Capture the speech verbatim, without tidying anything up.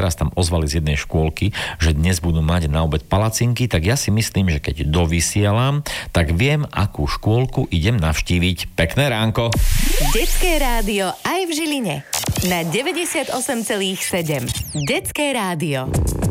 teraz tam ozvali z jednej škôlky, že dnes budú mať na obed palacinky, tak ja si myslím, že keď dovysielam, tak viem, akú škôlku idem navštíviť. Pekné ránko. Detské rádio aj v Žiline. Na deväťdesiatosem celá sedem. Detské rádio.